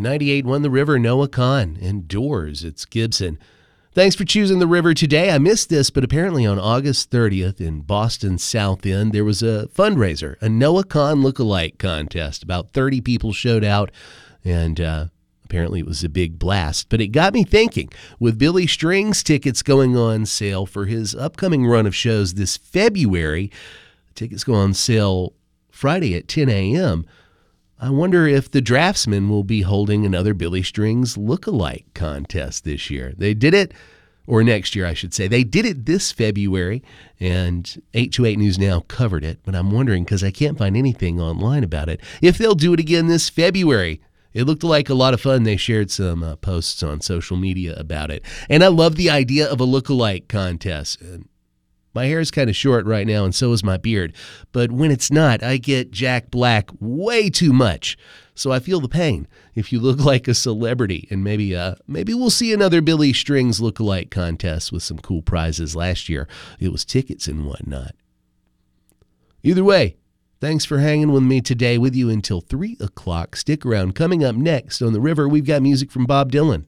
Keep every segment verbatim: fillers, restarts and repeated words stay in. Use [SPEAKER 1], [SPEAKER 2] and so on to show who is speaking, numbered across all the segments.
[SPEAKER 1] ninety-eight point one The River, Noah Kahn. Indoors, it's Gibson. Thanks for choosing The River today. I missed this, but apparently on August thirtieth in Boston South End, there was a fundraiser, a Noah Kahn lookalike contest. About thirty people showed out, and uh, apparently it was a big blast. But it got me thinking, with Billy Strings tickets going on sale for his upcoming run of shows this February, tickets go on sale Friday at ten a.m., I wonder if the Draftsman will be holding another Billy Strings lookalike contest this year. They did it, or next year I should say. They did it this February, and eight two eight News Now covered it, but I'm wondering, because I can't find anything online about it, if they'll do it again this February. It looked like a lot of fun. They shared some uh, posts on social media about it. And I love the idea of a lookalike contest. And my hair is kind of short right now, and so is my beard. But when it's not, I get Jack Black way too much. So I feel the pain if you look like a celebrity. And maybe uh, maybe we'll see another Billy Strings lookalike contest with some cool prizes. Last year, it was tickets and whatnot. Either way, thanks for hanging with me today. With you until three o'clock. Stick around. Coming up next on The River, we've got music from Bob Dylan.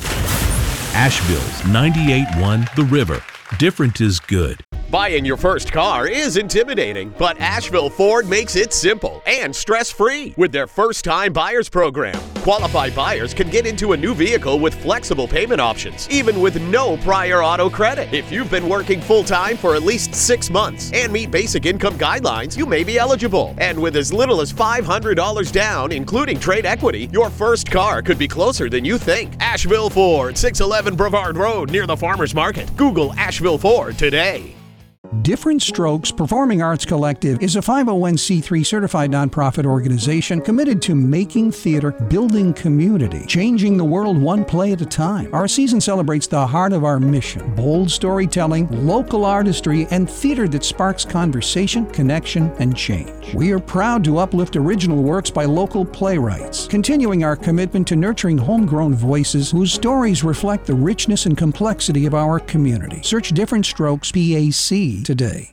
[SPEAKER 2] Asheville's ninety-eight point one The River. Different is good.
[SPEAKER 3] Buying your first car is intimidating, but Asheville Ford makes it simple and stress-free with their first-time buyers program. Qualified buyers can get into a new vehicle with flexible payment options, even with no prior auto credit. If you've been working full-time for at least six months and meet basic income guidelines, you may be eligible. And with as little as five hundred dollars down, including trade equity, your first car could be closer than you think. Asheville Ford, six eleven Brevard Road near the Farmers Market. Google Asheville Ford today.
[SPEAKER 4] Different Strokes Performing Arts Collective is a five oh one c three certified nonprofit organization committed to making theater, building community, changing the world one play at a time. Our season celebrates the heart of our mission: bold storytelling, local artistry, and theater that sparks conversation, connection, and change. We are proud to uplift original works by local playwrights, continuing our commitment to nurturing homegrown voices whose stories reflect the richness and complexity of our community. Search Different Strokes P A C today.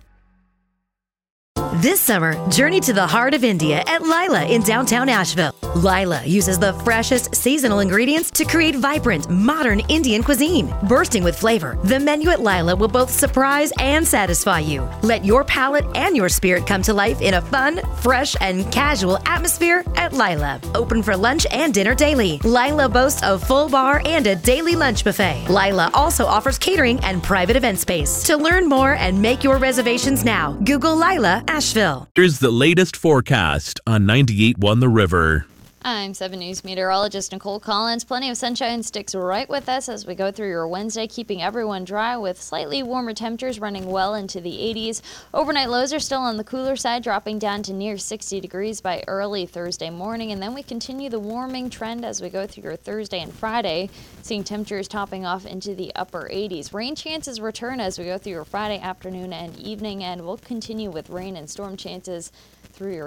[SPEAKER 5] This summer, journey to the heart of India at Lila in downtown Asheville. Lila uses the freshest seasonal ingredients to create vibrant, modern Indian cuisine. Bursting with flavor, the menu at Lila will both surprise and satisfy you. Let your palate and your spirit come to life in a fun, fresh, and casual atmosphere at Lila. Open for lunch and dinner daily. Lila boasts a full bar and a daily lunch buffet. Lila also offers catering and private event space. To learn more and make your reservations now, Google Lila Asheville.
[SPEAKER 2] Here's the latest forecast on ninety-eight point one The River.
[SPEAKER 6] I'm seven News meteorologist Nicole Collins. Plenty of sunshine sticks right with us as we go through your Wednesday, keeping everyone dry with slightly warmer temperatures running well into the eighties. Overnight lows are still on the cooler side, dropping down to near sixty degrees by early Thursday morning. And then we continue the warming trend as we go through your Thursday and Friday, seeing temperatures topping off into the upper eighties. Rain chances return as we go through your Friday afternoon and evening, and we'll continue with rain and storm chances through your